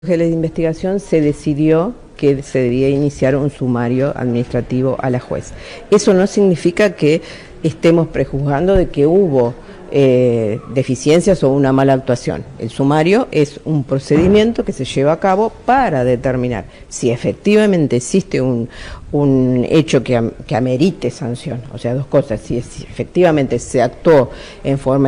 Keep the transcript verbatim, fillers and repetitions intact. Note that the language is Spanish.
De la investigación se decidió que se debía iniciar un sumario administrativo a la juez. Eso no significa que estemos prejuzgando de que hubo eh, deficiencias o una mala actuación. El sumario es un procedimiento que se lleva a cabo para determinar si efectivamente existe un, un hecho que, que amerite sanción. O sea, dos cosas, si, si efectivamente se actuó en forma